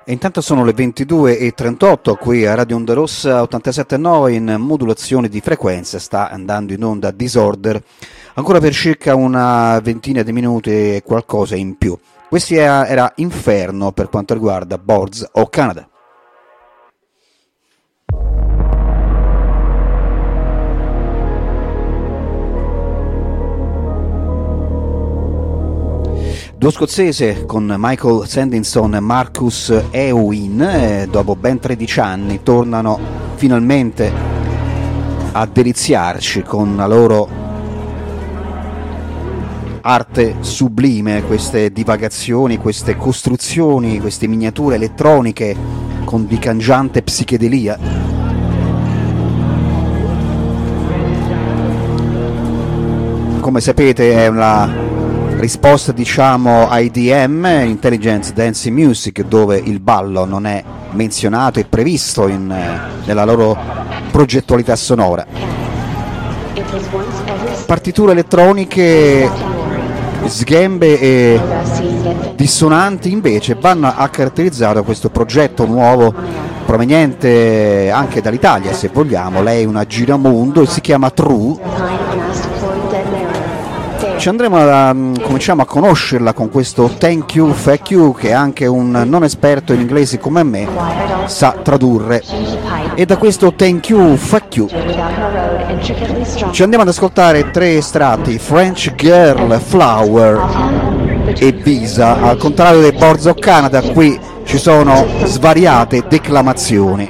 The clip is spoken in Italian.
E intanto sono le 22:38 qui a Radio Onda Rossa 87.9 in modulazione di frequenza, sta andando in onda Disorder, ancora per circa una ventina di minuti e qualcosa in più. Questo era Inferno per quanto riguarda Boards of Canada. Duo scozzese con Michael Sandinson e Marcus Ewin, dopo ben 13 anni tornano finalmente a deliziarci con la loro arte sublime, queste divagazioni, queste costruzioni, queste miniature elettroniche con di cangiante psichedelia. Come sapete è una risposta, diciamo, IDM, Intelligent Dancing Music, dove il ballo non è menzionato e previsto nella loro progettualità sonora. Partiture elettroniche sghembe e dissonanti invece vanno a caratterizzare questo progetto nuovo proveniente anche dall'Italia, se vogliamo. Lei è una giramondo e si chiama True. Ci andremo cominciamo a conoscerla con questo Thank You, Fuck You, che anche un non esperto in inglese come me sa tradurre. E da questo Thank You, Fuck You ci andiamo ad ascoltare 3 estratti: French Girl, Flower e Visa. Al contrario dei Boards of Canada, qui ci sono svariate declamazioni.